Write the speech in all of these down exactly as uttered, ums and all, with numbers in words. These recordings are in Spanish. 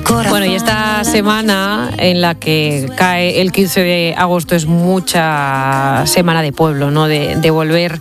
corazón. Bueno, y esta semana en la que cae el quince de agosto es mucha semana de pueblo, ¿no? De, de volver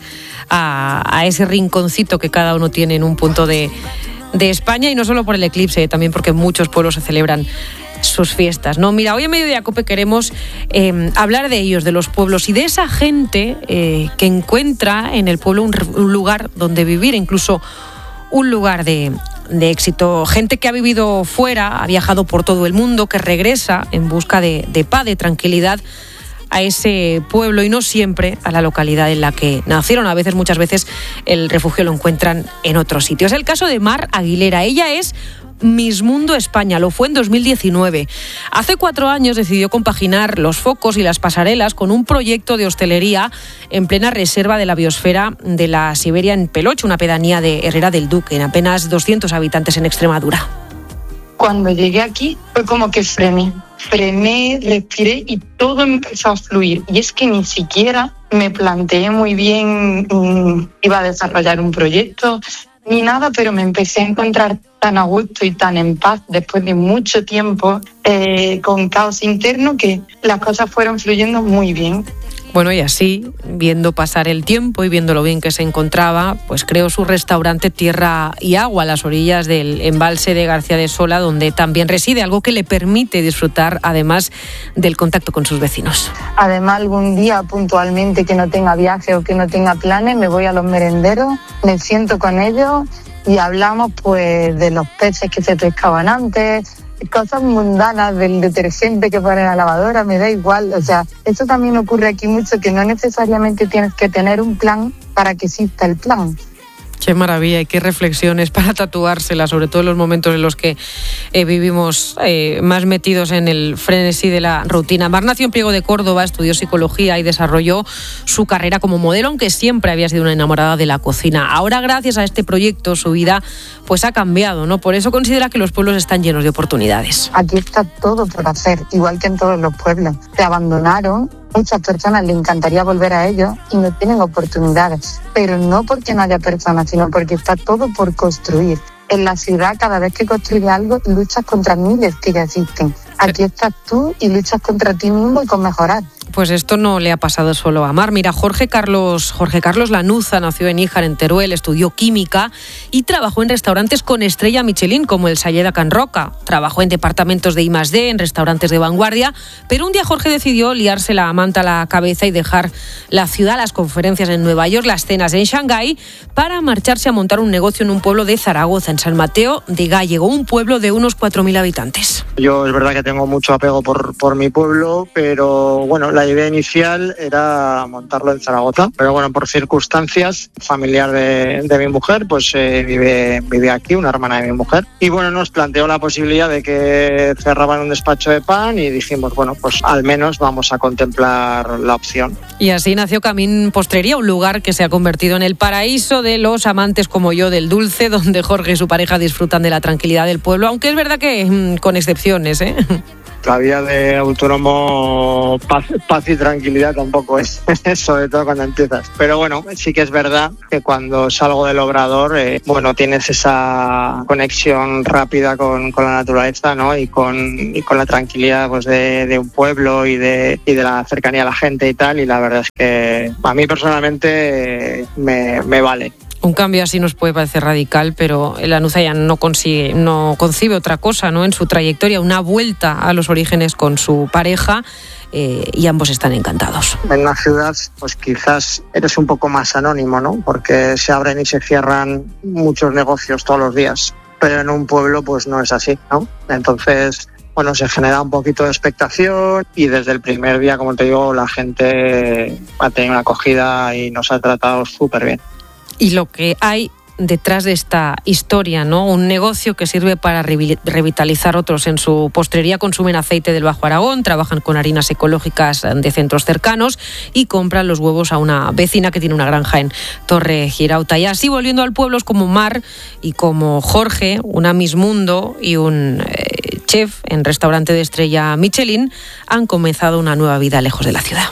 a, a ese rinconcito que cada uno tiene en un punto de, de España, y no solo por el eclipse, también porque muchos pueblos se celebran sus fiestas, ¿no? Mira, hoy en Mediodía Cope queremos eh, hablar de ellos, de los pueblos y de esa gente eh, que encuentra en el pueblo un, un lugar donde vivir, incluso un lugar de, de éxito. Gente que ha vivido fuera, ha viajado por todo el mundo, que regresa en busca de, de paz, de tranquilidad a ese pueblo y no siempre a la localidad en la que nacieron. A veces, muchas veces, el refugio lo encuentran en otros sitios. Es el caso de Mar Aguilera. Ella es Miss Mundo España, lo fue en dos mil diecinueve. Hace cuatro años decidió compaginar los focos y las pasarelas con un proyecto de hostelería en plena reserva de la biosfera de la Siberia en Peloche, una pedanía de Herrera del Duque, en apenas doscientos habitantes en Extremadura. Cuando llegué aquí fue como que frené, frené, respiré y todo empezó a fluir. Y es que ni siquiera me planteé muy bien, mmm, iba a desarrollar un proyecto ni nada, pero me empecé a encontrar tan a gusto y tan en paz después de mucho tiempo eh, con caos interno, que las cosas fueron fluyendo muy bien. Bueno, y así, viendo pasar el tiempo y viendo lo bien que se encontraba, pues creó su restaurante Tierra y Agua a las orillas del embalse de García de Sola, donde también reside, algo que le permite disfrutar además del contacto con sus vecinos. Además, algún día puntualmente que no tenga viaje o que no tenga planes, me voy a los merenderos, me siento con ellos y hablamos pues de los peces que se pescaban antes, cosas mundanas, del detergente que pone en la lavadora, me da igual. O sea, eso también ocurre aquí mucho, que no necesariamente tienes que tener un plan para que exista el plan. Qué maravilla y qué reflexiones para tatuársela, sobre todo en los momentos en los que eh, vivimos eh, más metidos en el frenesí de la rutina. Mar nació en Priego de Córdoba, estudió psicología y desarrolló su carrera como modelo, aunque siempre había sido una enamorada de la cocina. Ahora, gracias a este proyecto, su vida pues ha cambiado, ¿no? Por eso considera que los pueblos están llenos de oportunidades. Aquí está todo por hacer, igual que en todos los pueblos. Se abandonaron. Muchas personas les encantaría volver a ellos y no tienen oportunidades, pero no porque no haya personas, sino porque está todo por construir. En la ciudad, cada vez que construyes algo, luchas contra miles que ya existen. Aquí estás tú y luchas contra ti mismo y con mejorar. Pues esto no le ha pasado solo a Mar. Mira, Jorge Carlos, Jorge Carlos Lanuza nació en Níjar, en Teruel, estudió química y trabajó en restaurantes con estrella Michelin, como el Salleda Can Roca. Trabajó en departamentos de I más D, en restaurantes de vanguardia, pero un día Jorge decidió liarse la manta a la cabeza y dejar la ciudad, las conferencias en Nueva York, las cenas en Shanghái, para marcharse a montar un negocio en un pueblo de Zaragoza, en San Mateo de Gállego, un pueblo de unos cuatro mil habitantes. Yo es verdad que tengo mucho apego por, por mi pueblo, pero bueno, la idea inicial era montarlo en Zaragoza, pero bueno, por circunstancias, familiar de, de mi mujer, pues eh, vive, vive aquí, una hermana de mi mujer, y bueno, nos planteó la posibilidad de que cerraban un despacho de pan y dijimos, bueno, pues al menos vamos a contemplar la opción. Y así nació Camín Postrería, un lugar que se ha convertido en el paraíso de los amantes como yo del dulce, donde Jorge y su pareja disfrutan de la tranquilidad del pueblo, aunque es verdad que mmm, con excepciones, ¿eh? La vida de autónomo, paz, paz y tranquilidad tampoco es, sobre todo cuando empiezas. Pero bueno, sí que es verdad que cuando salgo del obrador, eh, bueno, tienes esa conexión rápida con, con la naturaleza, ¿no? Y con, y con la tranquilidad pues, de, de un pueblo y de, y de la cercanía a la gente y tal. Y la verdad es que a mí personalmente eh, me, me vale. Un cambio así nos puede parecer radical, pero Lanuza ya no consigue, no concibe otra cosa, ¿no? En su trayectoria, una vuelta a los orígenes con su pareja, eh, y ambos están encantados. En una ciudad, pues quizás eres un poco más anónimo, ¿no? Porque se abren y se cierran muchos negocios todos los días, pero en un pueblo pues no es así, ¿no? Entonces, bueno, se genera un poquito de expectación y desde el primer día, como te digo, la gente ha tenido una acogida y nos ha tratado súper bien. Y lo que hay detrás de esta historia, ¿no? Un negocio que sirve para revitalizar otros. En su postrería consumen aceite del Bajo Aragón, trabajan con harinas ecológicas de centros cercanos y compran los huevos a una vecina que tiene una granja en Torre Girauta. Y así, volviendo al pueblo, como Mar y como Jorge, una Miss Mundo y un eh, chef en restaurante de estrella Michelin, han comenzado una nueva vida lejos de la ciudad.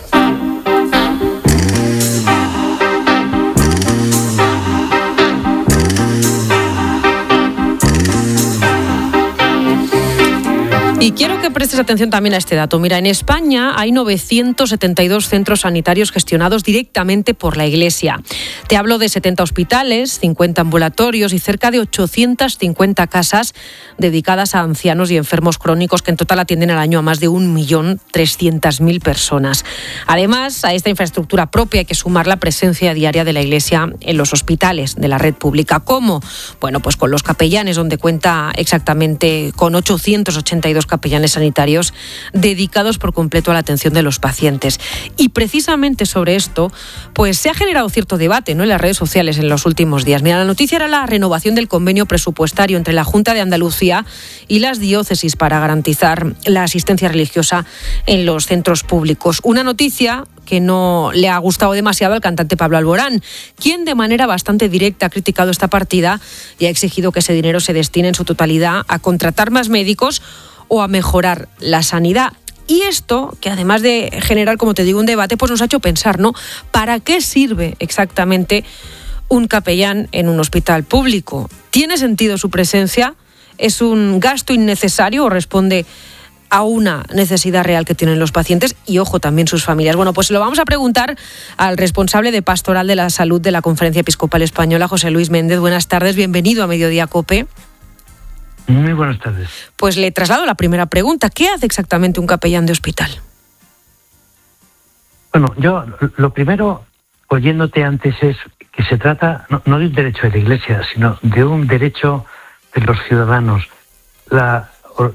Y quiero que prestes atención también a este dato. Mira, en España hay novecientos setenta y dos centros sanitarios gestionados directamente por la Iglesia. Te hablo de setenta hospitales, cincuenta ambulatorios y cerca de ochocientas cincuenta casas dedicadas a ancianos y enfermos crónicos que en total atienden al año a más de un millón trescientas mil personas. Además, a esta infraestructura propia hay que sumar la presencia diaria de la Iglesia en los hospitales de la red pública. ¿Cómo? Bueno, pues con los capellanes, donde cuenta exactamente con ochocientos ochenta y dos capellanes sanitarios dedicados por completo a la atención de los pacientes. Y precisamente sobre esto, pues se ha generado cierto debate, ¿no?, en las redes sociales en los últimos días. Mira, la noticia era la renovación del convenio presupuestario entre la Junta de Andalucía y las diócesis para garantizar la asistencia religiosa en los centros públicos. Una noticia que no le ha gustado demasiado al cantante Pablo Alborán, quien de manera bastante directa ha criticado esta partida y ha exigido que ese dinero se destine en su totalidad a contratar más médicos o a mejorar la sanidad. Y esto, que además de generar, como te digo, un debate, pues nos ha hecho pensar, ¿no? ¿Para qué sirve exactamente un capellán en un hospital público? ¿Tiene sentido su presencia? ¿Es un gasto innecesario o responde a una necesidad real que tienen los pacientes y, ojo, también sus familias? Bueno, pues se lo vamos a preguntar al responsable de Pastoral de la Salud de la Conferencia Episcopal Española, José Luis Méndez. Buenas tardes, bienvenido a Mediodía COPE. Muy buenas tardes. Pues le traslado la primera pregunta. ¿Qué hace exactamente un capellán de hospital? Bueno, yo lo primero, oyéndote antes, es que se trata no, no de un derecho de la Iglesia, sino de un derecho de los ciudadanos. La,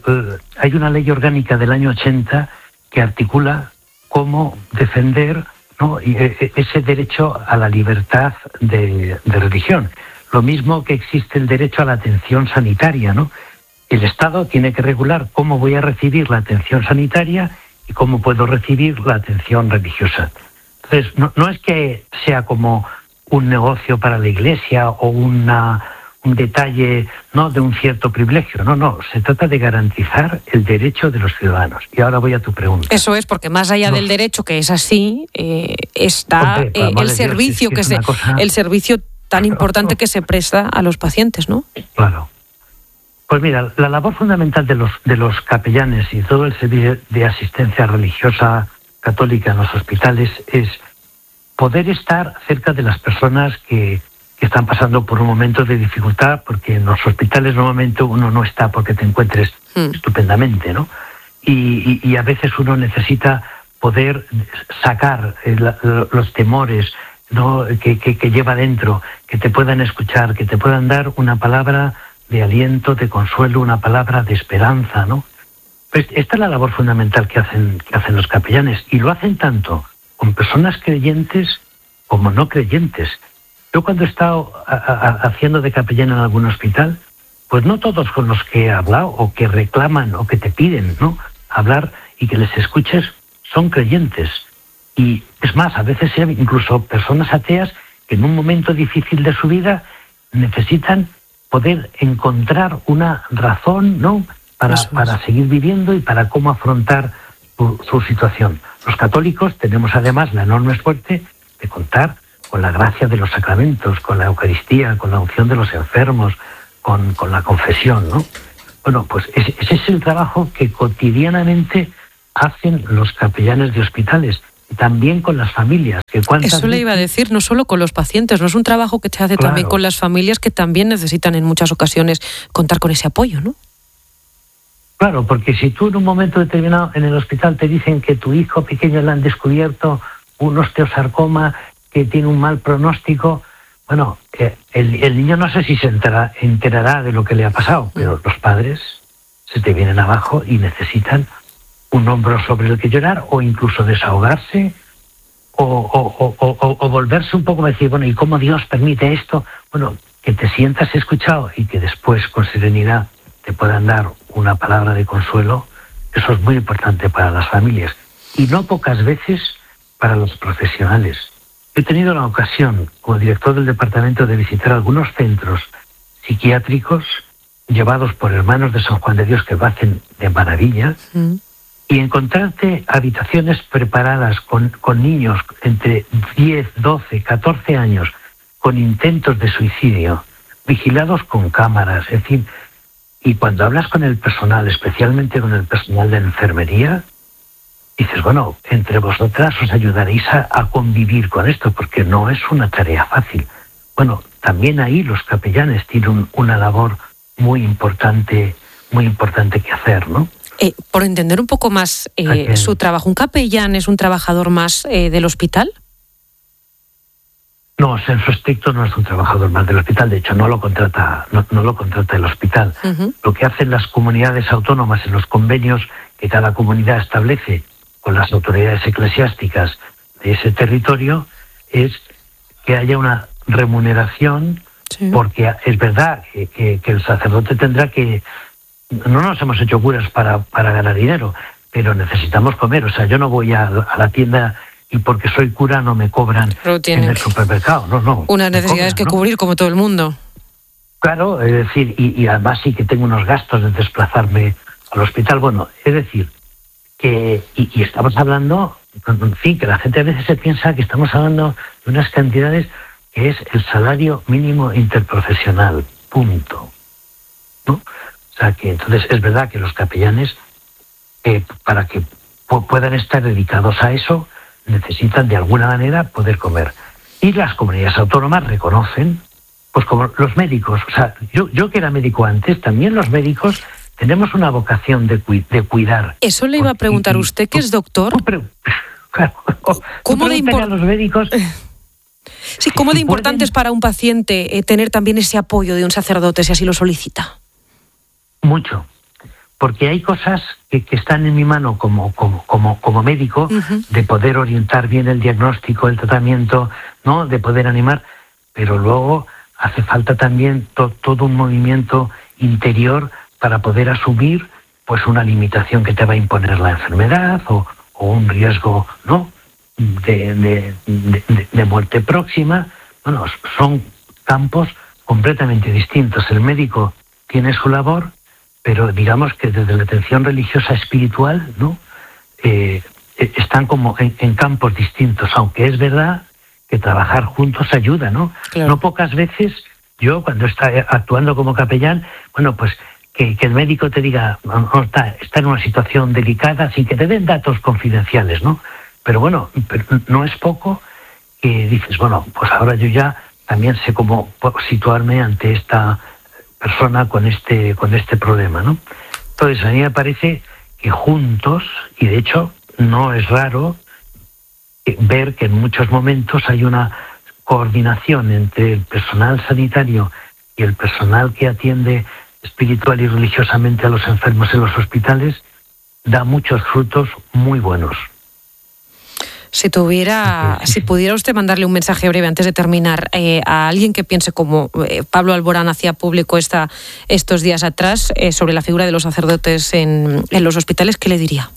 hay una ley orgánica del año ochenta que articula cómo defender, ¿no?, ese derecho a la libertad de, de religión. Lo mismo que existe el derecho a la atención sanitaria, ¿no? El Estado tiene que regular cómo voy a recibir la atención sanitaria y cómo puedo recibir la atención religiosa. Entonces, no, no es que sea como un negocio para la Iglesia o una, un detalle, ¿no?, de un cierto privilegio. No, no, se trata de garantizar el derecho de los ciudadanos. Y ahora voy a tu pregunta. Eso es, porque más allá no. del derecho, que es así, eh, está Hombre, eh, el servicio Dios, es que, que se, cosa... el servicio tan importante que se presta a los pacientes, ¿no? Claro. Pues mira, la labor fundamental de los de los capellanes y todo el servicio de asistencia religiosa católica en los hospitales es poder estar cerca de las personas que, que están pasando por un momento de dificultad, porque en los hospitales normalmente uno no está porque te encuentres mm. estupendamente, ¿no? Y, y, y a veces uno necesita poder sacar el, los temores, ¿no?, que, que, que lleva dentro, que te puedan escuchar, que te puedan dar una palabra de aliento, de consuelo, una palabra de esperanza, ¿no? Pues esta es la labor fundamental que hacen, que hacen los capellanes, y lo hacen tanto con personas creyentes como no creyentes. Yo cuando he estado a, a, haciendo de capellán en algún hospital, pues no todos con los que he hablado o que reclaman o que te piden, ¿no?, hablar y que les escuches son creyentes. Y es más, a veces hay incluso personas ateas que en un momento difícil de su vida necesitan poder encontrar una razón, ¿no?, para, para seguir viviendo y para cómo afrontar su, su situación. Los católicos tenemos además la enorme suerte de contar con la gracia de los sacramentos, con la Eucaristía, con la unción de los enfermos, con, con la confesión, ¿no? Bueno, pues ese, ese es el trabajo que cotidianamente hacen los capellanes de hospitales. También con las familias. Que Eso le iba a decir, no solo con los pacientes, no es un trabajo que se hace claro. también con las familias, que también necesitan en muchas ocasiones contar con ese apoyo, ¿no? Claro, porque si tú en un momento determinado en el hospital te dicen que tu hijo pequeño le han descubierto un osteosarcoma que tiene un mal pronóstico, bueno, el, el niño no sé si se enterará, enterará de lo que le ha pasado, pero los padres se te vienen abajo y necesitan un hombro sobre el que llorar, o incluso desahogarse, o, o, o, o, o volverse un poco a decir, bueno, ¿y cómo Dios permite esto? Bueno, que te sientas escuchado y que después con serenidad te puedan dar una palabra de consuelo. Eso es muy importante para las familias y no pocas veces para los profesionales. He tenido la ocasión, como director del departamento, de visitar algunos centros psiquiátricos llevados por hermanos de San Juan de Dios, que lo hacen de maravilla, mm. y encontrarte habitaciones preparadas con, con niños entre diez, doce, catorce años con intentos de suicidio, vigilados con cámaras, es decir, Y cuando hablas con el personal, especialmente con el personal de enfermería, dices, bueno, entre vosotras os ayudaréis a, a convivir con esto, porque no es una tarea fácil. Bueno, también ahí los capellanes tienen un, una labor muy importante, muy importante que hacer, ¿no? Eh, por entender un poco más eh, su trabajo, ¿un capellán es un trabajador más eh, del hospital? No, en su estricto no es un trabajador más del hospital, de hecho no lo contrata, no, no lo contrata el hospital. Uh-huh. Lo que hacen las comunidades autónomas en los convenios que cada comunidad establece con las autoridades eclesiásticas de ese territorio es que haya una remuneración, sí. Porque es verdad que, que, que el sacerdote tendrá que... No nos hemos hecho curas para, para ganar dinero, pero necesitamos comer. O sea, yo no voy a, a la tienda y porque soy cura no me cobran en el supermercado. No, no. Unas necesidades cobran, que ¿no? cubrir como todo el mundo. Claro, es decir, y, y además sí que tengo unos gastos de desplazarme al hospital. Bueno, es decir, que y, y estamos hablando, en fin, que la gente a veces se piensa que estamos hablando de unas cantidades que es el salario mínimo interprofesional, punto, ¿no? O sea, que entonces es verdad que los capellanes, eh, para que pu- puedan estar dedicados a eso, necesitan de alguna manera poder comer. Y las comunidades autónomas reconocen, pues como los médicos, o sea, yo, yo que era médico antes, también los médicos tenemos una vocación de, cu- de cuidar. Eso le iba a preguntar, usted que es doctor. Claro, ¿Cómo de import- a los médicos? Sí, ¿cómo de importante es para un paciente eh, tener también ese apoyo de un sacerdote si así lo solicita? Mucho, porque hay cosas que, que están en mi mano como, como, como, como médico, uh-huh. de poder orientar bien el diagnóstico, el tratamiento, ¿no? De poder animar, pero luego hace falta también to, todo un movimiento interior para poder asumir pues una limitación que te va a imponer la enfermedad o, o un riesgo, ¿no? De, de, de, de muerte próxima. Bueno, son campos completamente distintos. El médico tiene su labor, pero digamos que desde la atención religiosa espiritual, ¿no? Eh, están como en, en campos distintos, aunque es verdad que trabajar juntos ayuda, ¿no? Claro. No pocas veces yo cuando está actuando como capellán, bueno, pues que, que el médico te diga, no, está, está en una situación delicada, sin que te den datos confidenciales, ¿no? Pero bueno, pero no es poco que dices, bueno, pues ahora yo ya también sé cómo situarme ante esta persona con este con este problema, ¿no? Entonces a mí me parece que juntos, y de hecho no es raro ver que en muchos momentos hay una coordinación entre el personal sanitario y el personal que atiende espiritual y religiosamente a los enfermos en los hospitales, da muchos frutos muy buenos. Si tuviera, si pudiera usted mandarle un mensaje breve antes de terminar eh, a alguien que piense como eh, Pablo Alborán hacía público esta, estos días atrás eh, sobre la figura de los sacerdotes en, en los hospitales, ¿qué le diría?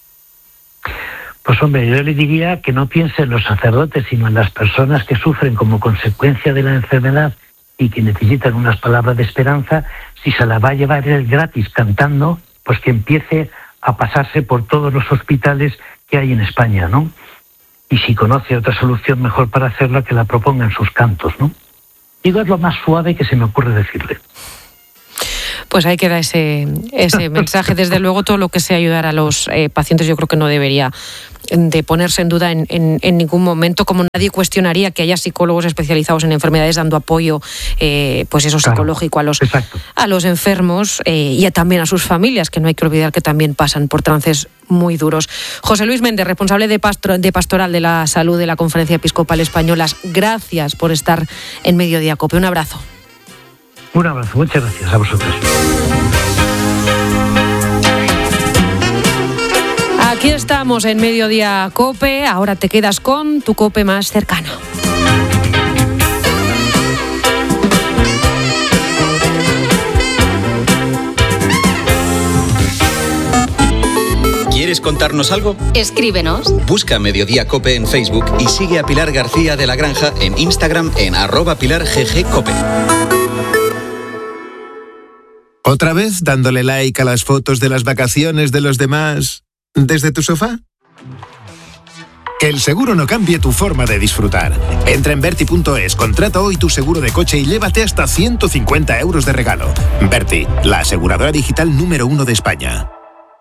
Pues hombre, yo le diría que no piense en los sacerdotes, sino en las personas que sufren como consecuencia de la enfermedad y que necesitan unas palabras de esperanza. Si se la va a llevar él gratis cantando, pues que empiece a pasarse por todos los hospitales que hay en España, ¿no? Y si conoce otra solución mejor para hacerla, que la proponga en sus cantos, ¿no? Digo, es lo más suave que se me ocurre decirle. Pues ahí queda ese, ese mensaje. Desde luego, todo lo que sea ayudar a los eh, pacientes, yo creo que no debería de ponerse en duda en, en, en ningún momento, como nadie cuestionaría que haya psicólogos especializados en enfermedades dando apoyo, eh, pues eso, claro, psicológico a los, a los enfermos eh, y a, también a sus familias, que no hay que olvidar que también pasan por trances muy duros. José Luis Méndez, responsable de, pastor, de Pastoral de la Salud de la Conferencia Episcopal Española, gracias por estar en Mediodía COPE. Un abrazo. Un abrazo, muchas gracias a vosotros. Aquí estamos en Mediodía COPE, ahora te quedas con tu COPE más cercano. ¿Quieres contarnos algo? Escríbenos. Busca Mediodía COPE en Facebook y sigue a Pilar García de la Granja en Instagram en arroba Pilar G G COPE. ¿Otra vez dándole like a las fotos de las vacaciones de los demás desde tu sofá? Que el seguro no cambie tu forma de disfrutar. Entra en Berti punto es, contrata hoy tu seguro de coche y llévate hasta ciento cincuenta euros de regalo. Berti, la aseguradora digital número uno de España.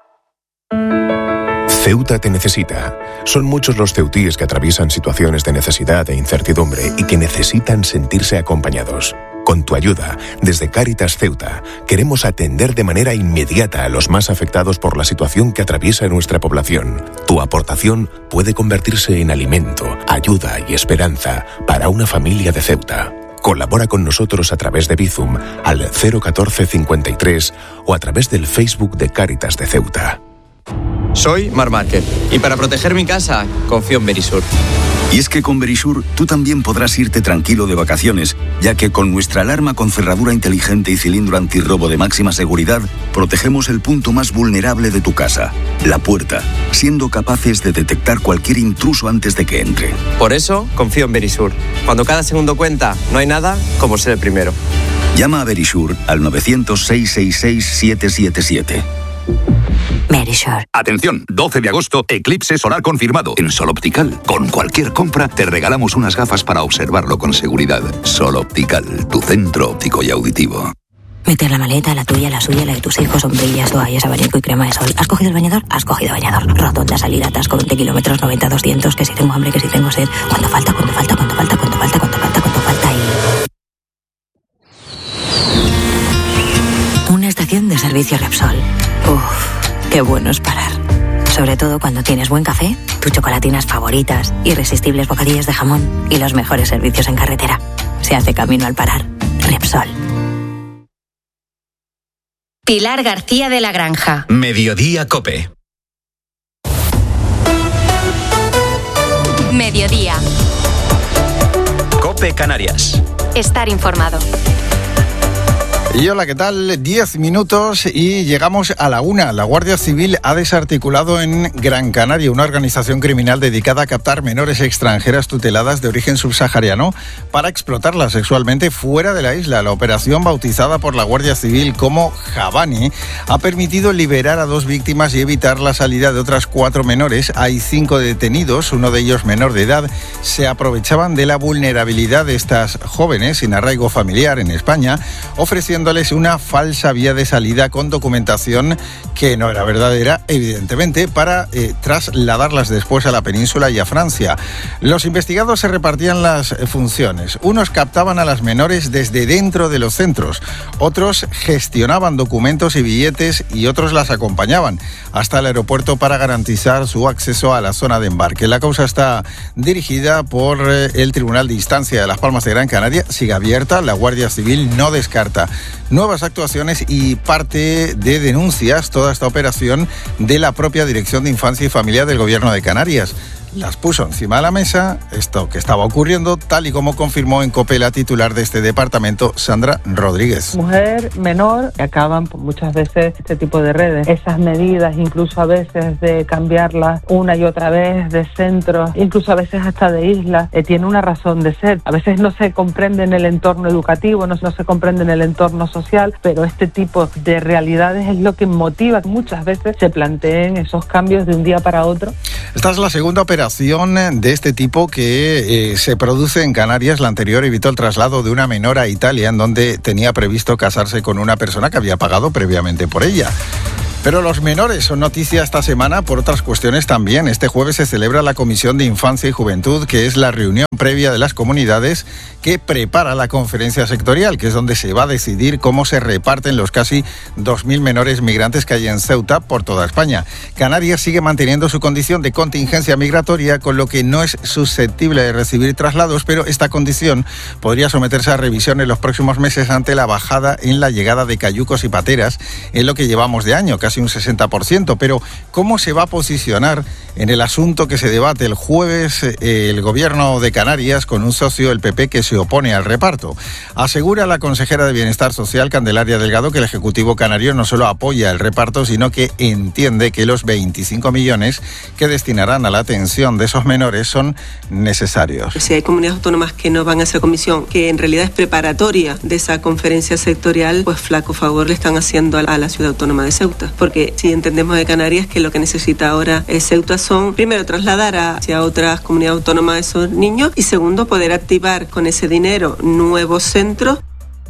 Ceuta te necesita. Son muchos los ceutíes que atraviesan situaciones de necesidad e incertidumbre y que necesitan sentirse acompañados. Con tu ayuda, desde Cáritas Ceuta, queremos atender de manera inmediata a los más afectados por la situación que atraviesa nuestra población. Tu aportación puede convertirse en alimento, ayuda y esperanza para una familia de Ceuta. Colabora con nosotros a través de Bizum al cero catorce cincuenta y tres o a través del Facebook de Cáritas de Ceuta. Soy Mar Márquez y para proteger mi casa confío en Verisur. Y es que con Verisur tú también podrás irte tranquilo de vacaciones, ya que con nuestra alarma con cerradura inteligente y cilindro antirrobo de máxima seguridad, protegemos el punto más vulnerable de tu casa, la puerta, siendo capaces de detectar cualquier intruso antes de que entre. Por eso confío en Verisur. Cuando cada segundo cuenta, no hay nada como ser el primero. Llama a Verisur al nueve cero cero, seis seis seis, siete siete siete. Verisur. Atención, doce de agosto, eclipse solar confirmado en Sol Optical. Con cualquier compra te regalamos unas gafas para observarlo con seguridad. Sol Optical, tu centro óptico y auditivo. Meter la maleta, la tuya, la suya, la de tus hijos, sombrillas, toallas, abanico y crema de sol. ¿Has cogido el bañador? Has cogido bañador. Rotonda, salida, atasco, veinte kilómetros, noventa, doscientos, que si tengo hambre, que si tengo sed. ¿Cuánto falta? ¿Cuánto falta? ¿Cuánto falta? ¿Cuánto falta? ¿Cuánto falta? ¿Cuánto falta? Y... una estación de servicio Repsol. Uff. Qué bueno es parar. Sobre todo cuando tienes buen café, tus chocolatinas favoritas, irresistibles bocadillos de jamón y los mejores servicios en carretera. Se hace camino al parar. Repsol. Pilar García de la Granja. Mediodía COPE. Mediodía. COPE Canarias. Estar informado. Y hola, ¿qué tal? Diez minutos y llegamos a la una. La Guardia Civil ha desarticulado en Gran Canaria una organización criminal dedicada a captar menores extranjeras tuteladas de origen subsahariano para explotarlas sexualmente fuera de la isla. La operación, bautizada por la Guardia Civil como Javani, ha permitido liberar a dos víctimas y evitar la salida de otras cuatro menores. Hay cinco detenidos, uno de ellos menor de edad. Se aprovechaban de la vulnerabilidad de estas jóvenes sin arraigo familiar en España, ofreciendo una falsa vía de salida con documentación que no era verdadera, evidentemente, para eh, trasladarlas después a la península y a Francia. Los investigados se repartían las funciones. Unos captaban a las menores desde dentro de los centros, otros gestionaban documentos y billetes y otros las acompañaban hasta el aeropuerto para garantizar su acceso a la zona de embarque. La causa está dirigida por eh, el Tribunal de Instancia de Las Palmas de Gran Canaria. Sigue abierta. La Guardia Civil no descarta nuevas actuaciones y parte de denuncias toda esta operación de la propia Dirección de Infancia y Familia del Gobierno de Canarias. Las puso encima de la mesa esto que estaba ocurriendo, tal y como confirmó en COPE la titular de este departamento, Sandra Rodríguez. Mujer menor, que acaban muchas veces este tipo de redes. Esas medidas, incluso a veces de cambiarlas una y otra vez de centros, incluso a veces hasta de islas, eh, tiene una razón de ser. A veces no se comprende en el entorno educativo, no, no se comprende en el entorno social, pero este tipo de realidades es lo que motiva que muchas veces se planteen esos cambios de un día para otro. Esta es la segunda operación de este tipo que eh, se produce en Canarias. La anterior evitó el traslado de una menor a Italia, en donde tenía previsto casarse con una persona que había pagado previamente por ella. Pero los menores son noticia esta semana por otras cuestiones también. Este jueves se celebra la Comisión de Infancia y Juventud, que es la reunión previa de las comunidades que prepara la conferencia sectorial, que es donde se va a decidir cómo se reparten los casi dos mil menores migrantes que hay en Ceuta por toda España. Canarias sigue manteniendo su condición de contingencia migratoria, con lo que no es susceptible de recibir traslados, pero esta condición podría someterse a revisión en los próximos meses ante la bajada en la llegada de cayucos y pateras en lo que llevamos de año, casi un sesenta por ciento. Pero ¿cómo se va a posicionar en el asunto que se debate el jueves eh, el Gobierno de Canarias Canarias con un socio, el P P, que se opone al reparto. Asegura la consejera de Bienestar Social, Candelaria Delgado, que el Ejecutivo canario no solo apoya el reparto, sino que entiende que los veinticinco millones que destinarán a la atención de esos menores son necesarios. Si hay comunidades autónomas que no van a esa comisión, que en realidad es preparatoria de esa conferencia sectorial, pues flaco favor le están haciendo a la ciudad autónoma de Ceuta. Porque si entendemos de Canarias que lo que necesita ahora es Ceuta son, primero, trasladar hacia otras comunidades autónomas a esos niños y segundo, poder activar con ese dinero nuevos centros.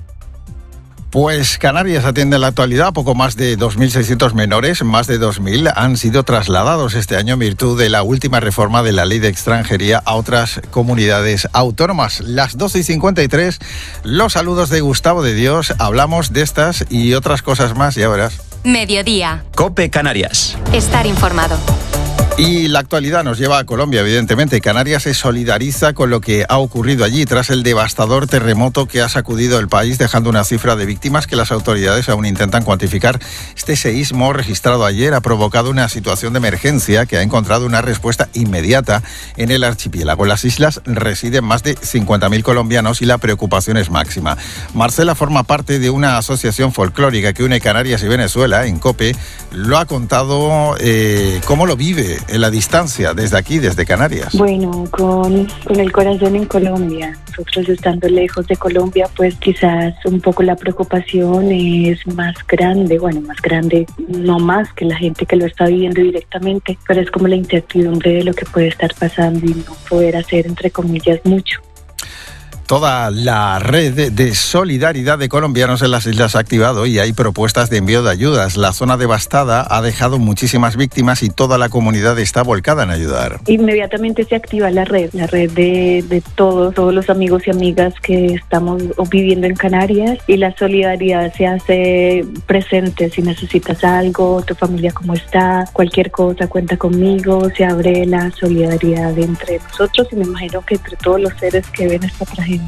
Pues Canarias atiende en la actualidad a poco más de dos mil seiscientos menores. Más de dos mil han sido trasladados este año en virtud de la última reforma de la Ley de Extranjería a otras comunidades autónomas. Las doce y cincuenta y tres, los saludos de Gustavo de Dios. Hablamos de estas y otras cosas más, ya verás. Mediodía. COPE Canarias. Estar informado. Y la actualidad nos lleva a Colombia, evidentemente. Canarias se solidariza con lo que ha ocurrido allí tras el devastador terremoto que ha sacudido el país, dejando una cifra de víctimas que las autoridades aún intentan cuantificar. Este seísmo registrado ayer ha provocado una situación de emergencia que ha encontrado una respuesta inmediata en el archipiélago. En las islas residen más de cincuenta mil colombianos y la preocupación es máxima. Marcela forma parte de una asociación folclórica que une Canarias y Venezuela, en COPE. Lo ha contado eh, cómo lo vive en la distancia, desde aquí, desde Canarias. Bueno, con, con el corazón en Colombia. Nosotros estando lejos de Colombia, pues quizás un poco la preocupación es más grande, bueno, más grande, no más que la gente que lo está viviendo directamente, pero es como la incertidumbre de lo que puede estar pasando y no poder hacer, entre comillas, mucho. Toda la red de solidaridad de colombianos en las islas ha activado y hay propuestas de envío de ayudas. La zona devastada ha dejado muchísimas víctimas y toda la comunidad está volcada en ayudar. Inmediatamente se activa la red, la red de, de todos, todos los amigos y amigas que estamos viviendo en Canarias, y la solidaridad se hace presente. Si necesitas algo, tu familia cómo está, cualquier cosa, cuenta conmigo. Se abre la solidaridad entre nosotros y me imagino que entre todos los seres que ven esta tragedia.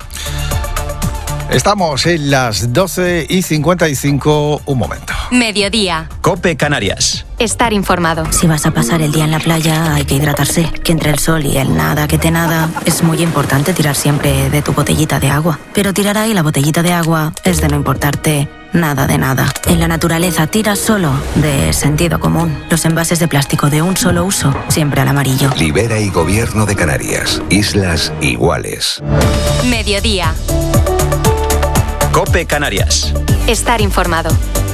Estamos en las doce y cincuenta y cinco, un momento. Mediodía. COPE Canarias. Estar informado. Si vas a pasar el día en la playa, hay que hidratarse. Que entre el sol y el nada que te nada, es muy importante tirar siempre de tu botellita de agua. Pero tirar ahí la botellita de agua es de no importarte nada de nada. En la naturaleza tira solo de sentido común. Los envases de plástico de un solo uso, siempre al amarillo. Libera y Gobierno de Canarias. Islas iguales. Mediodía. COPE Canarias. Estar informado.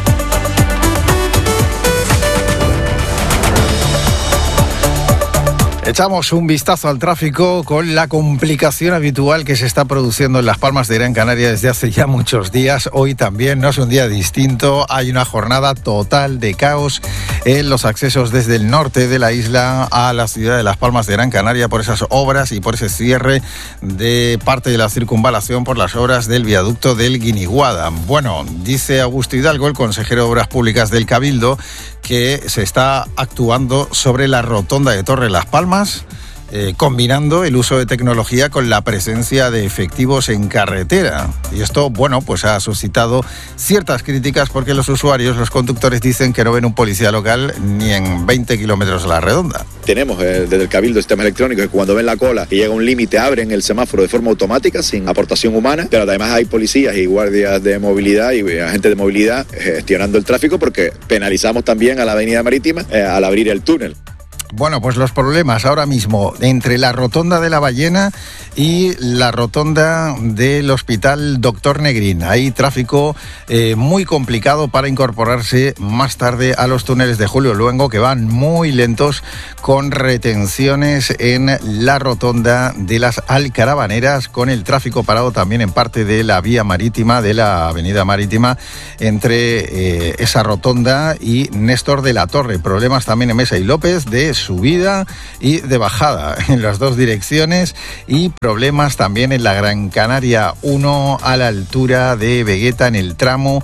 Echamos un vistazo al tráfico con la complicación habitual que se está produciendo en Las Palmas de Gran Canaria desde hace ya muchos días. Hoy también no es un día distinto. Hay una jornada total de caos en los accesos desde el norte de la isla a la ciudad de Las Palmas de Gran Canaria por esas obras y por ese cierre de parte de la circunvalación por las obras del viaducto del Guiniguada. Bueno, dice Augusto Hidalgo, el consejero de Obras Públicas del Cabildo, que se está actuando sobre la rotonda de Torre Las Palmas, eh, combinando el uso de tecnología con la presencia de efectivos en carretera. Y esto, bueno, pues ha suscitado ciertas críticas porque los usuarios, los conductores, dicen que no ven un policía local ni en veinte kilómetros a la redonda. Tenemos eh, desde el Cabildo sistemas electrónicos que cuando ven la cola y llega un límite abren el semáforo de forma automática sin aportación humana, pero además hay policías y guardias de movilidad y agentes de movilidad gestionando el tráfico porque penalizamos también a la avenida marítima eh, al abrir el túnel. Bueno, pues los problemas ahora mismo entre la rotonda de la Ballena y la rotonda del Hospital Doctor Negrín. Hay tráfico eh, muy complicado para incorporarse más tarde a los túneles de Julio Luengo, que van muy lentos, con retenciones en la rotonda de las Alcarabaneras, con el tráfico parado también en parte de la vía marítima, de la avenida marítima, entre eh, esa rotonda y Néstor de la Torre. Problemas también en Mesa y López de subida y de bajada en las dos direcciones, y problemas también en la Gran Canaria uno a la altura de Vegueta, en el tramo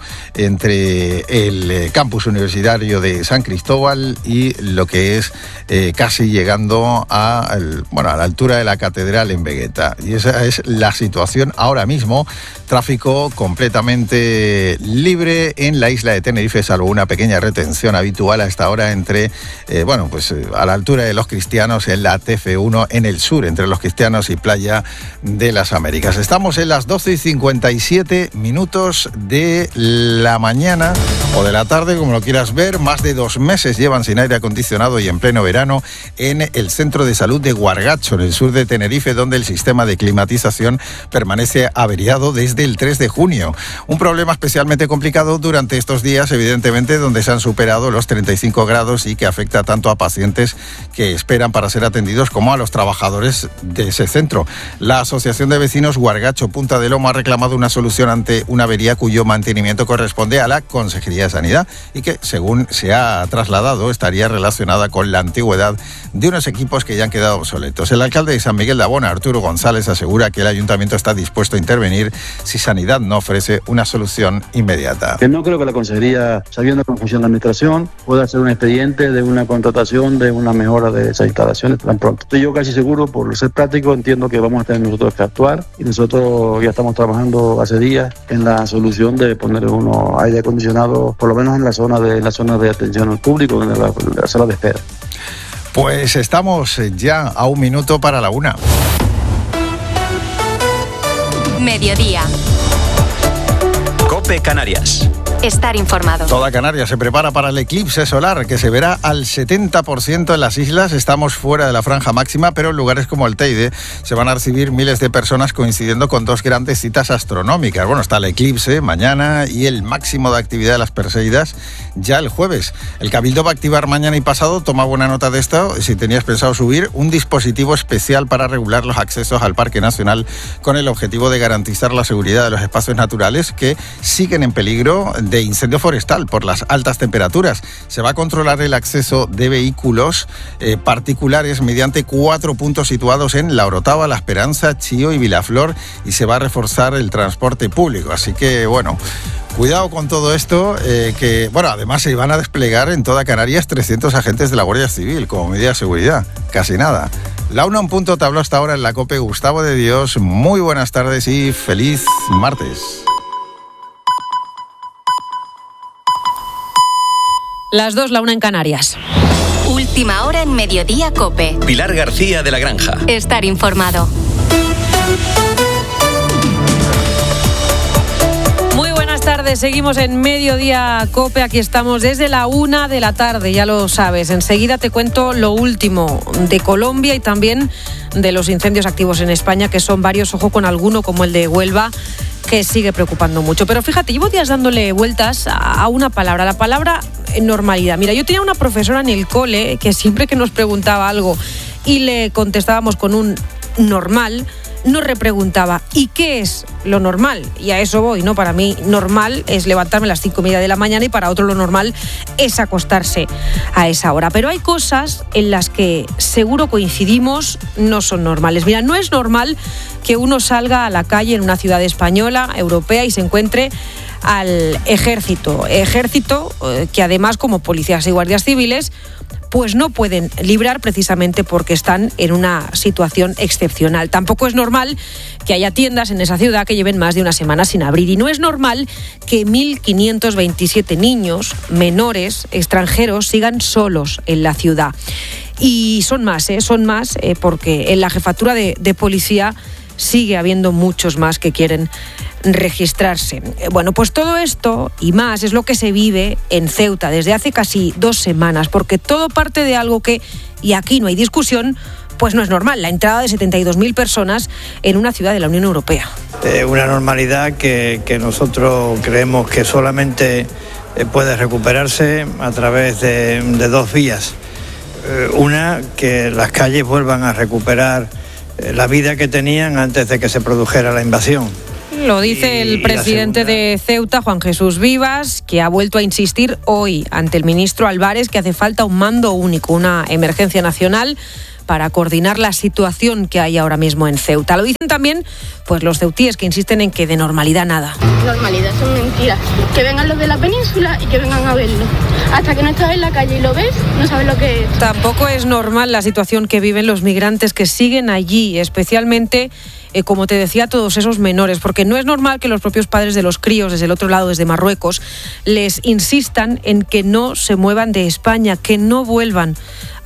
entre el campus universitario de San Cristóbal y lo que es eh, casi llegando a, el, bueno, a la altura de la catedral en Vegueta. Y esa es la situación ahora mismo. Tráfico completamente libre en la isla de Tenerife, salvo una pequeña retención habitual a esta hora entre, eh, bueno, pues a la altura de Los Cristianos en la T F uno en el sur, entre Los Cristianos y Playa de las Américas. Estamos en las doce y cincuenta y siete minutos de la mañana o de la tarde, como lo quieras ver. Más de dos meses llevan sin aire acondicionado y en pleno verano en el Centro de Salud de Guargacho, en el sur de Tenerife, donde el sistema de climatización permanece averiado desde el tres de junio. Un problema especialmente complicado durante estos días, evidentemente, donde se han superado los treinta y cinco grados y que afecta tanto a pacientes que esperan para ser atendidos como a los trabajadores de ese centro. La Asociación de Vecinos Guargacho Punta de Lomo ha reclamado una solución ante una avería cuyo mantenimiento corresponde a la Consejería de Sanidad y que, según se ha trasladado, estaría relacionada con la antigüedad de unos equipos que ya han quedado obsoletos. El alcalde de San Miguel de Abona, Arturo González, asegura que el ayuntamiento está dispuesto a intervenir si Sanidad no ofrece una solución inmediata. Que no creo que la Consejería, sabiendo cómo funciona la administración, pueda hacer un expediente de una contratación, de una mejora de esas instalaciones tan pronto. Estoy yo casi seguro, por ser práctico, entiendo que vamos a tener nosotros que actuar y nosotros ya estamos trabajando hace días en la solución de poner unos aire acondicionado, por lo menos en la zona de, en la zona de atención al público, en la, en la sala de espera. Pues estamos ya a un minuto para la una. Mediodía. COPE Canarias. Estar informado. Toda Canarias se prepara para el eclipse solar, que se verá al setenta por ciento en las islas. Estamos fuera de la franja máxima, pero en lugares como el Teide se van a recibir miles de personas, coincidiendo con dos grandes citas astronómicas. Bueno, está el eclipse mañana y el máximo de actividad de las Perseidas ya el jueves. El Cabildo va a activar mañana y pasado, toma buena nota de esto, si tenías pensado subir, un dispositivo especial para regular los accesos al Parque Nacional con el objetivo de garantizar la seguridad de los espacios naturales que siguen en peligro de incendio forestal por las altas temperaturas. Se va a controlar el acceso de vehículos eh, particulares mediante cuatro puntos situados en La Orotava, La Esperanza, Chío y Vilaflor, y se va a reforzar el transporte público. Así que, bueno, cuidado con todo esto, eh, que, bueno, además se van a desplegar en toda Canarias trescientos agentes de la Guardia Civil como medida de seguridad. Casi nada. La una en punto te habló hasta ahora en la COPE Gustavo de Dios. Muy buenas tardes y feliz martes. Las dos, la una en Canarias. Última hora en Mediodía COPE. Pilar García de la Granja. Estar informado. Muy buenas tardes, seguimos en Mediodía COPE, aquí estamos desde la una de la tarde, ya lo sabes. Enseguida te cuento lo último de Colombia y también de los incendios activos en España, que son varios, ojo con alguno como el de Huelva, que sigue preocupando mucho. Pero fíjate, llevo días dándole vueltas a una palabra, la palabra normalidad. Mira, yo tenía una profesora en el cole que siempre que nos preguntaba algo y le contestábamos con un normal, nos repreguntaba, ¿y qué es lo normal? Y a eso voy, ¿no? Para mí normal es levantarme a las cinco y media de la mañana y para otro lo normal es acostarse a esa hora. Pero hay cosas en las que seguro coincidimos no son normales. Mira, no es normal que uno salga a la calle en una ciudad española, europea, y se encuentre al ejército. Ejército eh, que además, como policías y guardias civiles, pues no pueden librar precisamente porque están en una situación excepcional. Tampoco es normal que haya tiendas en esa ciudad que lleven más de una semana sin abrir. Y no es normal que mil quinientos veintisiete niños menores extranjeros sigan solos en la ciudad. Y son más, ¿eh? son más eh, porque en la jefatura de, de policía sigue habiendo muchos más que quieren registrarse. Bueno, pues todo esto y más es lo que se vive en Ceuta desde hace casi dos semanas, porque todo parte de algo que, y aquí no hay discusión, pues no es normal, la entrada de setenta y dos mil personas en una ciudad de la Unión Europea. Eh, una normalidad que, que nosotros creemos que solamente eh, puede recuperarse a través de, de dos vías. Eh, una, que las calles vuelvan a recuperar eh, la vida que tenían antes de que se produjera la invasión. Lo dice el presidente de Ceuta, Juan Jesús Vivas, que ha vuelto a insistir hoy ante el ministro Álvarez que hace falta un mando único, una emergencia nacional para coordinar la situación que hay ahora mismo en Ceuta. Lo dicen también pues los ceutíes, que insisten en que de normalidad nada. Normalidad son mentiras. Que vengan los de la península y que vengan a verlo. Hasta que no estás en la calle y lo ves, no sabes lo que es. Tampoco es normal la situación que viven los migrantes que siguen allí, especialmente, eh, como te decía, todos esos menores, porque no es normal que los propios padres de los críos desde el otro lado, desde Marruecos, les insistan en que no se muevan de España, que no vuelvan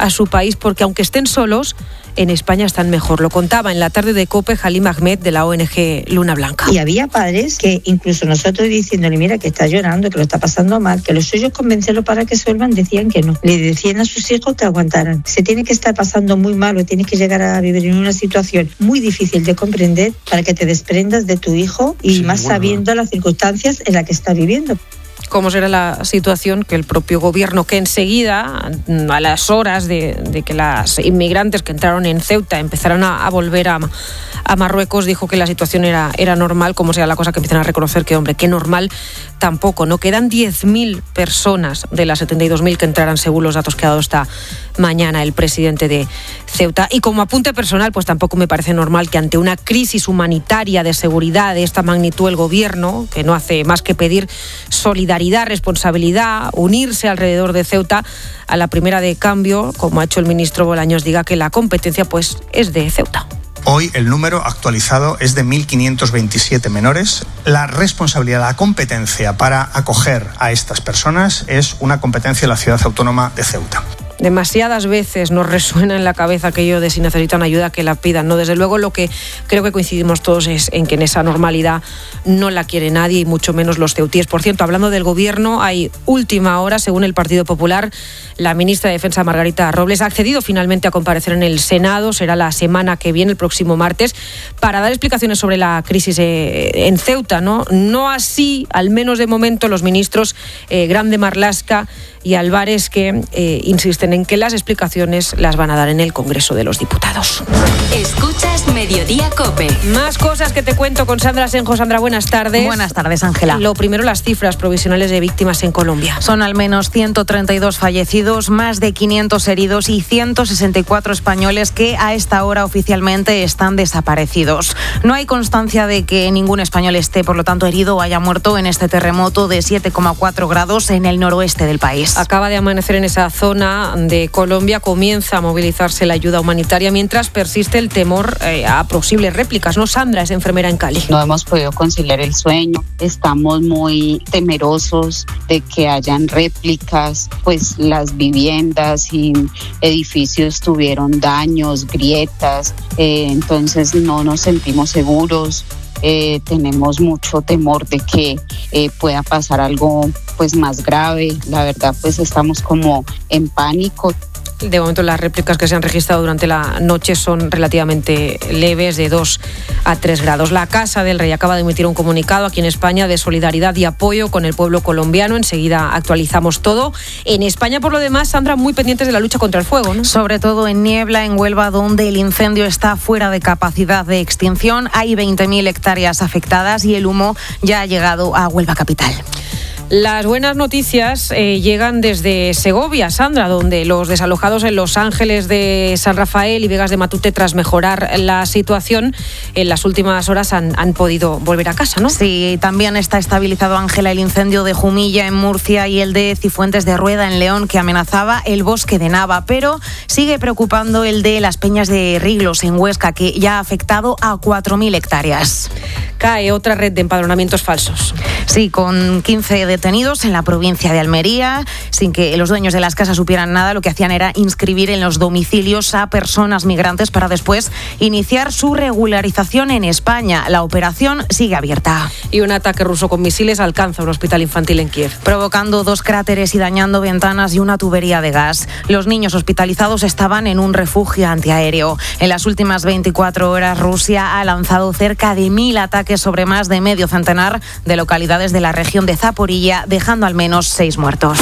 a su país porque aunque estén solos, en España están mejor. Lo contaba en la tarde de COPE Halim Ahmed de la O N G Luna Blanca. Y había padres que incluso nosotros diciéndole, mira que está llorando, que lo está pasando mal, que los suyos convencerlo para que se vuelvan, decían que no. Le decían a sus hijos que aguantaran. Se tiene que estar pasando muy mal o tienes que llegar a vivir en una situación muy difícil de comprender para que te desprendas de tu hijo y sí, más bueno, sabiendo las circunstancias en las que está viviendo. Cómo será la situación que el propio gobierno, que enseguida, a las horas de, de que las inmigrantes que entraron en Ceuta empezaron a, a volver a, a Marruecos, dijo que la situación era, era normal, como sea la cosa que empiezan a reconocer que, hombre, que normal tampoco, ¿no? Quedan diez mil personas de las setenta y dos mil que entrarán según los datos que ha dado esta mañana el presidente de Ceuta. Y como apunte personal, pues tampoco me parece normal que ante una crisis humanitaria de seguridad de esta magnitud el gobierno, que no hace más que pedir solidaridad, responsabilidad, unirse alrededor de Ceuta, a la primera de cambio, como ha hecho el ministro Bolaños, diga que la competencia pues es de Ceuta. Hoy el número actualizado es de mil quinientos veintisiete menores. La responsabilidad, la competencia para acoger a estas personas es una competencia de la ciudad autónoma de Ceuta. Demasiadas veces nos resuena en la cabeza aquello de si necesitan ayuda que la pidan, ¿no? Desde luego lo que creo que coincidimos todos es en que en esa normalidad no la quiere nadie y mucho menos los ceutíes. Por cierto, hablando del gobierno, hay última hora, según el Partido Popular, la ministra de Defensa Margarita Robles ha accedido finalmente a comparecer en el Senado, será la semana que viene, el próximo martes, para dar explicaciones sobre la crisis en Ceuta, ¿no? No así, al menos de momento, los ministros eh, Grande Marlaska y Álvarez, que eh, insisten en que las explicaciones las van a dar en el Congreso de los Diputados. Escuchas Mediodía COPE. Más cosas que te cuento con Sandra Senjo. Sandra, buenas tardes. Buenas tardes, Ángela. Lo primero, las cifras provisionales de víctimas en Colombia. Son al menos ciento treinta y dos fallecidos, más de quinientos heridos y ciento sesenta y cuatro españoles que a esta hora oficialmente están desaparecidos. No hay constancia de que ningún español esté, por lo tanto, herido o haya muerto en este terremoto de siete coma cuatro grados en el noroeste del país. Acaba de amanecer en esa zona de Colombia, comienza a movilizarse la ayuda humanitaria mientras persiste el temor eh, a posibles réplicas, ¿no? Sandra es enfermera en Cali. No hemos podido conciliar el sueño, estamos muy temerosos de que hayan réplicas, pues las viviendas y edificios tuvieron daños, grietas, eh, entonces no nos sentimos seguros. Eh, tenemos mucho temor de que eh, pueda pasar algo pues más grave. La verdad, pues estamos como en pánico. De momento las réplicas que se han registrado durante la noche son relativamente leves, de dos a tres grados. La Casa del Rey acaba de emitir un comunicado aquí en España de solidaridad y apoyo con el pueblo colombiano. Enseguida actualizamos todo. En España, por lo demás, Sandra, muy pendientes de la lucha contra el fuego, ¿no? Sobre todo en Niebla, en Huelva, donde el incendio está fuera de capacidad de extinción. Hay veinte mil hectáreas afectadas y el humo ya ha llegado a Huelva capital. Las buenas noticias eh, llegan desde Segovia, Sandra, donde los desalojados en Los Ángeles de San Rafael y Vegas de Matute, tras mejorar la situación, en las últimas horas han, han podido volver a casa, ¿no? Sí, también está estabilizado, Ángela, el incendio de Jumilla en Murcia y el de Cifuentes de Rueda en León, que amenazaba el bosque de Nava, pero sigue preocupando el de las Peñas de Riglos en Huesca, que ya ha afectado a cuatro mil hectáreas. Cae otra red de empadronamientos falsos. Sí, con quince detenidos en la provincia de Almería, sin que los dueños de las casas supieran nada. Lo que hacían era inscribir en los domicilios a personas migrantes para después iniciar su regularización en España. La operación sigue abierta. Y un ataque ruso con misiles alcanza un hospital infantil en Kiev, provocando dos cráteres y dañando ventanas y una tubería de gas. Los niños hospitalizados estaban en un refugio antiaéreo. En las últimas veinticuatro horas, Rusia ha lanzado cerca de mil ataques sobre más de medio centenar de localidades de la región de Zaporilla, dejando al menos seis muertos.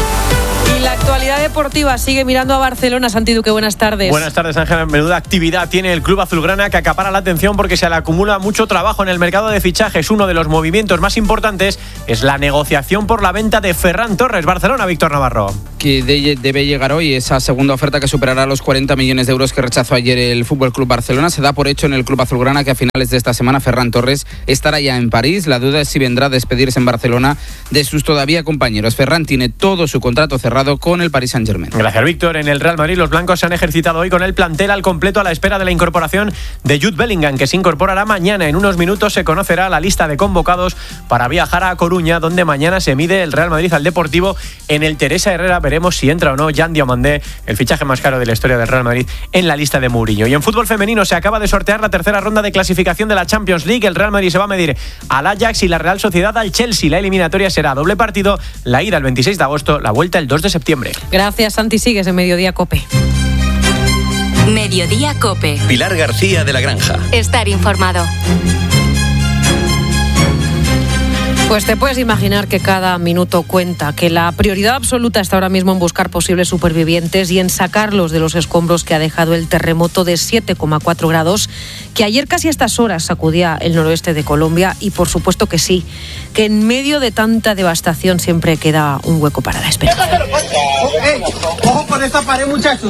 Y la actualidad deportiva sigue mirando a Barcelona. Santi Duque, buenas tardes. Buenas tardes, Ángela. Menuda actividad tiene el club azulgrana, que acapara la atención porque se le acumula mucho trabajo en el mercado de fichajes. Uno de los movimientos más importantes es la negociación por la venta de Ferran Torres. Barcelona, Víctor Navarro. Que de, debe llegar hoy esa segunda oferta que superará los cuarenta millones de euros que rechazó ayer el F C Barcelona. Se da por hecho en el club azulgrana que a finales de esta semana Ferran Torres estará ya en París. La duda es si vendrá a despedirse en Barcelona de sus todavía compañeros. Ferran tiene todo su contrato cerrado acuerdo con el Paris Saint-Germain. Gracias, Víctor. En el Real Madrid los blancos se han ejercitado hoy con el plantel al completo a la espera de la incorporación de Jude Bellingham, que se incorporará mañana. En unos minutos se conocerá la lista de convocados para viajar a Coruña, donde mañana se mide el Real Madrid al Deportivo en el Teresa Herrera. Veremos si entra o no Jan Diomandé, el fichaje más caro de la historia del Real Madrid, en la lista de Mourinho. Y en fútbol femenino se acaba de sortear la tercera ronda de clasificación de la Champions League. El Real Madrid se va a medir al Ajax y la Real Sociedad al Chelsea. La eliminatoria será doble partido, la ida el veintiséis de agosto, la vuelta el dos de septiembre. Gracias, Santi. Sigues en Mediodía COPE. Mediodía COPE. Pilar García de la Granja. Estar informado. Pues te puedes imaginar que cada minuto cuenta, que la prioridad absoluta está ahora mismo en buscar posibles supervivientes y en sacarlos de los escombros que ha dejado el terremoto de siete coma cuatro grados, que ayer casi a estas horas sacudía el noroeste de Colombia. Y por supuesto que sí, que en medio de tanta devastación siempre queda un hueco para la esperanza. Hey, ojo con esta pared, muchachos.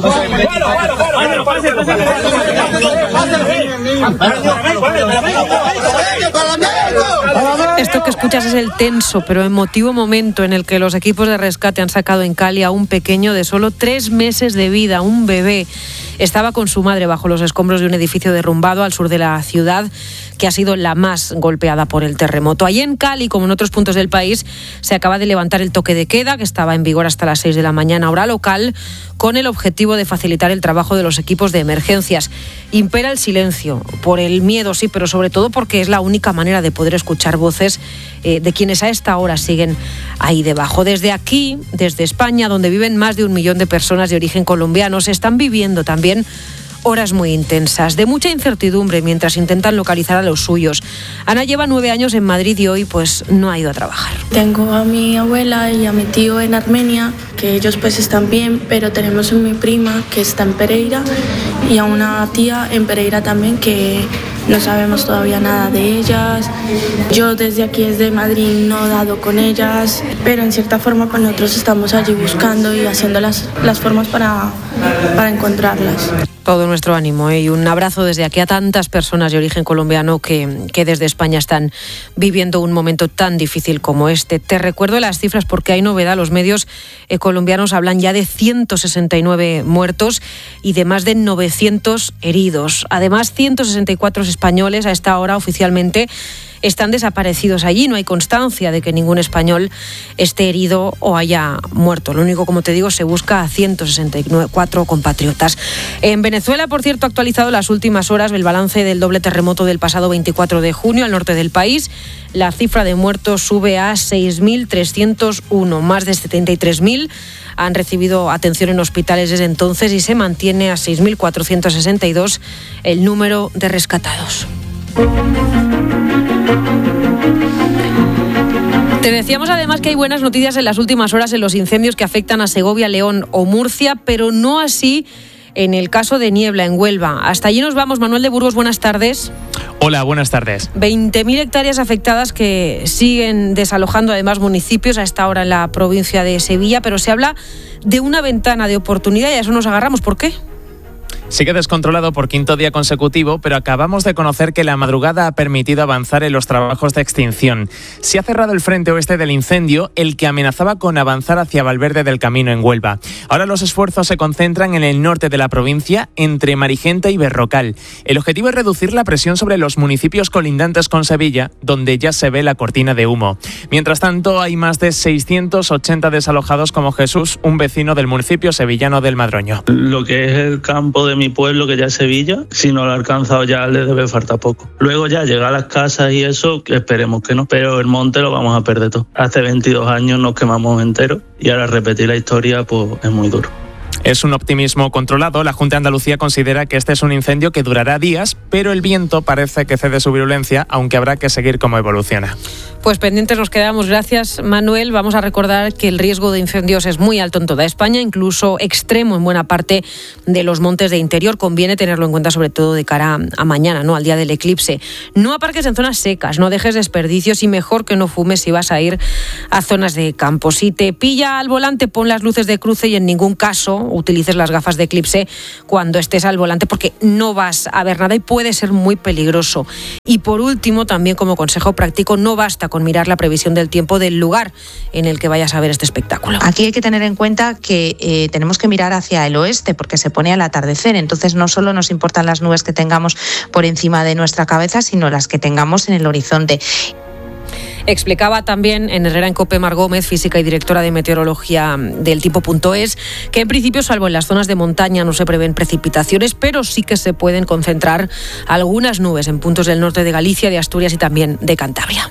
Esto que escuchas es el tenso pero emotivo momento en el que los equipos de rescate han sacado en Cali a un pequeño de solo tres meses de vida, un bebé. Estaba con su madre bajo los escombros de un edificio derrumbado al sur de la ciudad, que ha sido la más golpeada por el terremoto. Allí en Cali, como en otros puntos del país, se acaba de levantar el toque de queda, que estaba en vigor hasta las seis de la mañana, hora local, con el objetivo de facilitar el trabajo de los equipos de emergencias. Impera el silencio, por el miedo, sí, pero sobre todo porque es la única manera de poder escuchar voces eh, de quienes a esta hora siguen ahí debajo. Desde aquí, desde España, donde viven más de un millón de personas de origen colombiano, se están viviendo también horas muy intensas, de mucha incertidumbre mientras intentan localizar a los suyos. Ana lleva nueve años en Madrid y hoy pues no ha ido a trabajar. Tengo a mi abuela y a mi tío en Armenia, que ellos pues están bien, pero tenemos a mi prima que está en Pereira y a una tía en Pereira también que no sabemos todavía nada de ellas. Yo desde aquí, desde Madrid, no he dado con ellas, pero en cierta forma pues nosotros estamos allí buscando y haciendo las, las formas para, para encontrarlas. Todo nuestro ánimo ¿eh? y un abrazo desde aquí a tantas personas de origen colombiano que, que desde España están viviendo un momento tan difícil como este. Te recuerdo las cifras porque hay novedad. Los medios eh, colombianos hablan ya de ciento sesenta y nueve muertos y de más de novecientos heridos. Además, ciento sesenta y cuatro españoles a esta hora oficialmente están desaparecidos allí. No hay constancia de que ningún español esté herido o haya muerto. Lo único, como te digo, se busca a ciento sesenta y cuatro compatriotas. En Venezuela, por cierto, ha actualizado las últimas horas el balance del doble terremoto del pasado veinticuatro de junio al norte del país. La cifra de muertos sube a seis mil trescientos uno. Más de setenta y tres mil han recibido atención en hospitales desde entonces y se mantiene a seis mil cuatrocientos sesenta y dos el número de rescatados. Te decíamos además que hay buenas noticias en las últimas horas en los incendios que afectan a Segovia, León o Murcia, pero no así en el caso de Niebla, en Huelva. Hasta allí nos vamos. Manuel de Burgos, buenas tardes. Hola, buenas tardes. veinte mil hectáreas afectadas que siguen desalojando además municipios a esta hora en la provincia de Sevilla, pero se habla de una ventana de oportunidad y a eso nos agarramos. ¿Por qué? Sigue descontrolado por quinto día consecutivo, pero acabamos de conocer que la madrugada ha permitido avanzar en los trabajos de extinción. Se ha cerrado el frente oeste del incendio, el que amenazaba con avanzar hacia Valverde del Camino en Huelva. Ahora los esfuerzos se concentran en el norte de la provincia, entre Marigente y Berrocal. El objetivo es reducir la presión sobre los municipios colindantes con Sevilla, donde ya se ve la cortina de humo. Mientras tanto, hay más de seiscientos ochenta desalojados como Jesús, un vecino del municipio sevillano del Madroño. Lo que es el campo de mi pueblo, que ya es Sevilla, si no lo ha alcanzado ya le debe faltar poco. Luego ya llega a las casas y eso, que esperemos que no, pero el monte lo vamos a perder todo. Hace veintidós años nos quemamos enteros y ahora repetir la historia pues es muy duro. Es un optimismo controlado. La Junta de Andalucía considera que este es un incendio que durará días, pero el viento parece que cede su virulencia, aunque habrá que seguir cómo evoluciona. Pues pendientes nos quedamos. Gracias, Manuel. Vamos a recordar que el riesgo de incendios es muy alto en toda España, incluso extremo en buena parte de los montes de interior. Conviene tenerlo en cuenta, sobre todo de cara a mañana, ¿no? Al día del eclipse. No aparques en zonas secas, no dejes desperdicios y mejor que no fumes si vas a ir a zonas de campo. Si te pilla al volante, pon las luces de cruce y en ningún caso utilices las gafas de eclipse cuando estés al volante porque no vas a ver nada y puede ser muy peligroso. Y por último, también como consejo práctico, no basta con mirar la previsión del tiempo del lugar en el que vayas a ver este espectáculo. Aquí hay que tener en cuenta que eh, tenemos que mirar hacia el oeste porque se pone al atardecer, entonces no solo nos importan las nubes que tengamos por encima de nuestra cabeza, sino las que tengamos en el horizonte. Explicaba también en Herrera en COPE Mar Gómez, física y directora de meteorología del tipo punto es, que en principio, salvo en las zonas de montaña, no se prevén precipitaciones, pero sí que se pueden concentrar algunas nubes en puntos del norte de Galicia, de Asturias y también de Cantabria.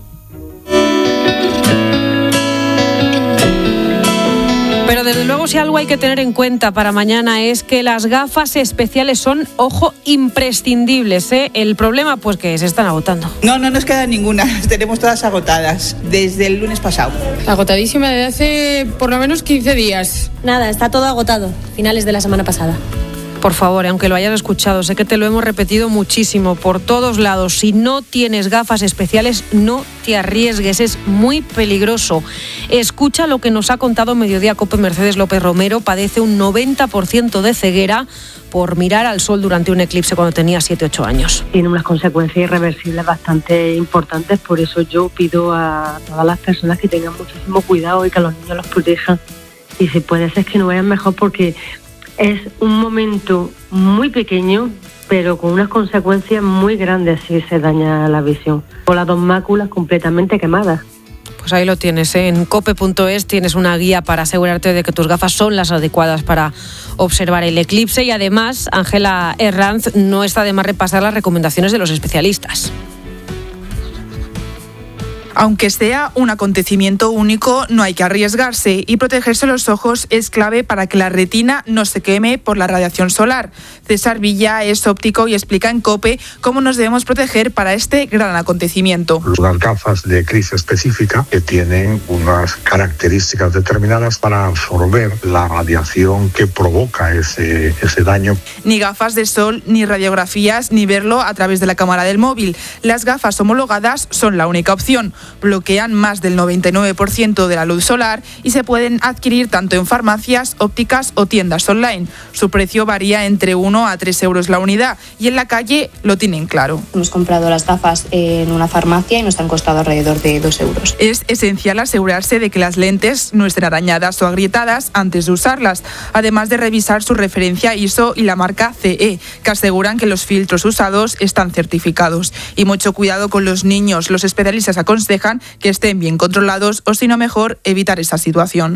Pero desde luego, si algo hay que tener en cuenta para mañana es que las gafas especiales son, ojo, imprescindibles, ¿eh? El problema, pues que se están agotando. No, no nos queda ninguna, las tenemos todas agotadas desde el lunes pasado. Agotadísima desde hace por lo menos quince días. Nada, está todo agotado, finales de la semana pasada. Por favor, aunque lo hayas escuchado, sé que te lo hemos repetido muchísimo por todos lados. Si no tienes gafas especiales, no te arriesgues, es muy peligroso. Escucha lo que nos ha contado Mediodía COPE Mercedes López Romero. Padece un noventa por ciento de ceguera por mirar al sol durante un eclipse cuando tenía siete u ocho años. Tiene unas consecuencias irreversibles bastante importantes, por eso yo pido a todas las personas que tengan muchísimo cuidado y que a los niños los protejan. Y si puede ser que no vayan mejor porque es un momento muy pequeño, pero con unas consecuencias muy grandes si se daña la visión. Con las dos máculas completamente quemadas. Pues ahí lo tienes, ¿eh? En cope punto es tienes una guía para asegurarte de que tus gafas son las adecuadas para observar el eclipse. Y además, Ángela Herranz, no está de más repasar las recomendaciones de los especialistas. Aunque sea un acontecimiento único, no hay que arriesgarse y protegerse los ojos es clave para que la retina no se queme por la radiación solar. César Villa es óptico y explica en COPE cómo nos debemos proteger para este gran acontecimiento. Unas gafas de eclipse específica que tienen unas características determinadas para absorber la radiación que provoca ese, ese daño. Ni gafas de sol, ni radiografías, ni verlo a través de la cámara del móvil. Las gafas homologadas son la única opción. Bloquean más del noventa y nueve por ciento de la luz solar y se pueden adquirir tanto en farmacias, ópticas o tiendas online. Su precio varía entre uno a tres euros la unidad y en la calle lo tienen claro. Hemos comprado las gafas en una farmacia y nos han costado alrededor de dos euros. Es esencial asegurarse de que las lentes no estén arañadas o agrietadas antes de usarlas, además de revisar su referencia I S O y la marca C E, que aseguran que los filtros usados están certificados. Y mucho cuidado con los niños. Los especialistas aconsejan que estén bien controlados o, si no, mejor evitar esa situación.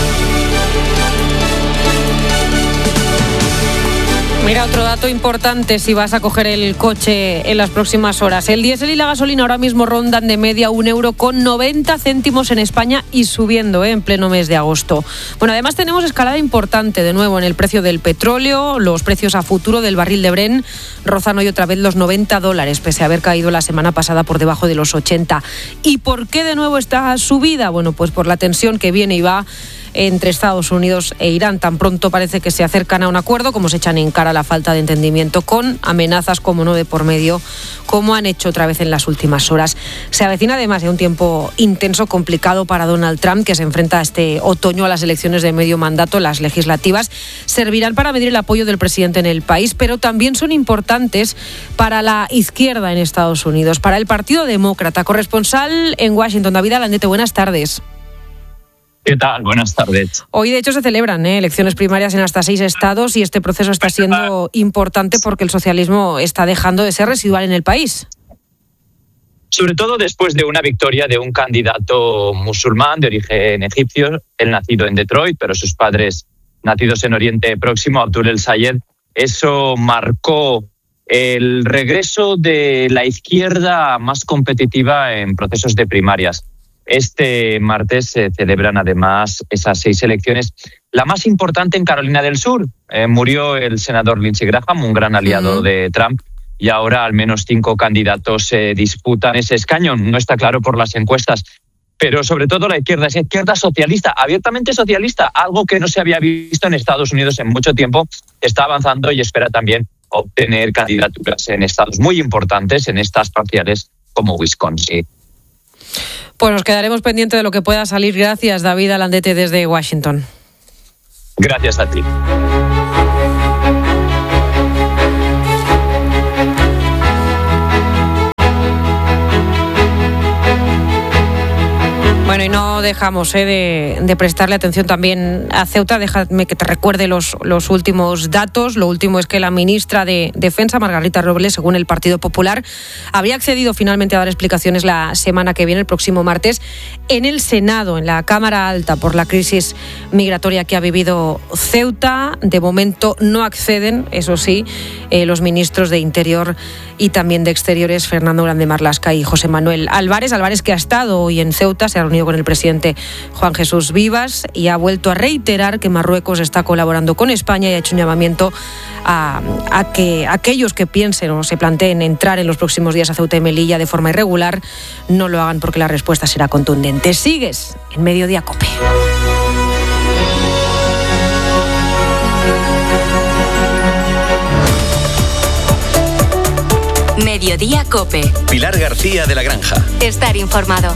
Mira, otro dato importante si vas a coger el coche en las próximas horas. El diésel y la gasolina ahora mismo rondan de media un euro con noventa céntimos en España y subiendo, ¿eh? En pleno mes de agosto. Bueno, además tenemos escalada importante de nuevo en el precio del petróleo. Los precios a futuro del barril de Brent rozan hoy otra vez los noventa dólares, pese a haber caído la semana pasada por debajo de los ochenta. ¿Y por qué de nuevo esta subida? Bueno, pues por la tensión que viene y va entre Estados Unidos e Irán. Tan pronto parece que se acercan a un acuerdo, como se echan en cara la falta de entendimiento, con amenazas, como no, de por medio, como han hecho otra vez en las últimas horas. Se avecina además de un tiempo intenso, complicado para Donald Trump, que se enfrenta este otoño a las elecciones de medio mandato. Las legislativas servirán para medir el apoyo del presidente en el país, pero también son importantes para la izquierda en Estados Unidos, para el Partido Demócrata. Corresponsal en Washington, David Alandete, buenas tardes. ¿Qué tal? Buenas tardes. Hoy, de hecho, se celebran ¿eh? elecciones primarias en hasta seis estados y este proceso está siendo importante porque el socialismo está dejando de ser residual en el país. Sobre todo después de una victoria de un candidato musulmán de origen egipcio, él nacido en Detroit, pero sus padres nacidos en Oriente Próximo, Abdul El Sayed. Eso marcó el regreso de la izquierda más competitiva en procesos de primarias. Este martes se celebran además esas seis elecciones. La más importante en Carolina del Sur. Eh, murió el senador Lindsey Graham, un gran aliado uh-huh. de Trump, y ahora al menos cinco candidatos eh, disputan ese escaño. No está claro por las encuestas, pero sobre todo la izquierda es izquierda socialista, abiertamente socialista, algo que no se había visto en Estados Unidos en mucho tiempo. Está avanzando y espera también obtener candidaturas en estados muy importantes, en estas parciales como Wisconsin. Pues nos quedaremos pendientes de lo que pueda salir. Gracias, David Alandete, desde Washington. Gracias a ti. Bueno, y no dejamos eh, de, de prestarle atención también a Ceuta. Déjame que te recuerde los, los últimos datos. Lo último es que la ministra de Defensa, Margarita Robles, según el Partido Popular, habría accedido finalmente a dar explicaciones la semana que viene, el próximo martes, en el Senado, en la Cámara Alta, por la crisis migratoria que ha vivido Ceuta. De momento no acceden, eso sí, eh, los ministros de Interior y también de Exteriores, Fernando Grande Marlaska y José Manuel Álvarez. Álvarez, que ha estado hoy en Ceuta, se ha reunido con el presidente Juan Jesús Vivas y ha vuelto a reiterar que Marruecos está colaborando con España y ha hecho un llamamiento a, a que aquellos que piensen o se planteen entrar en los próximos días a Ceuta y Melilla de forma irregular no lo hagan, porque la respuesta será contundente. Sigues en Mediodía COPE. Mediodía COPE. Pilar García de la Granja. Estar informado.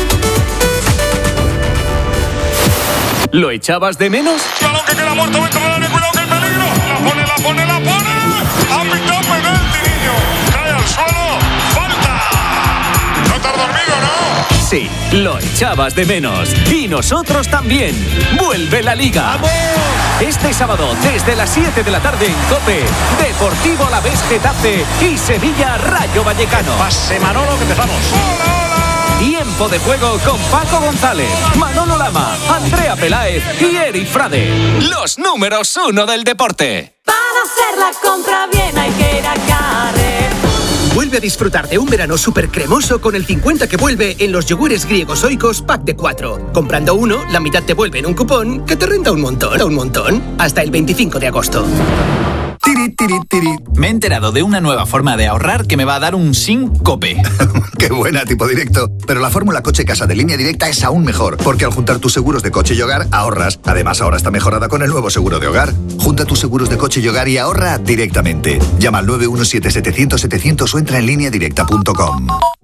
¿Lo echabas de menos? ¡Balón que queda muerto dentro del área! ¡Cuidado que hay peligro! ¡La pone, la pone, la pone! ¡Ha pitado penalti, niño! ¡Cae al suelo! ¡Falta! ¿No te has dormido, no? Sí, lo echabas de menos. Y nosotros también. ¡Vuelve la Liga! ¡Vamos! Este sábado, desde las siete de la tarde en COPE, Deportivo Alavés Getafe y Sevilla Rayo Vallecano. Pase Manolo, que empezamos. ¡Hola, hola! Tiempo de juego con Paco González, Manolo Lama, Andrea Peláez y Eri Frade. Los números uno del deporte. Para hacer la compra bien hay que ir a Carrefour. Vuelve a disfrutar de un verano súper cremoso con el cincuenta que vuelve en los yogures griegos Oikos pack de cuatro. Comprando uno, la mitad te vuelve en un cupón que te renta un montón, un montón, hasta el veinticinco de agosto. Tiri, tiri, tiri. Me he enterado de una nueva forma de ahorrar que me va a dar un SINCOPE. Qué buena, tipo directo. Pero la fórmula coche casa de Línea Directa es aún mejor, porque al juntar tus seguros de coche y hogar, ahorras. Además, ahora está mejorada con el nuevo seguro de hogar. Junta tus seguros de coche y hogar y ahorra directamente. Llama al nueve uno siete, setecientos, setecientos o entra en línea directa punto com.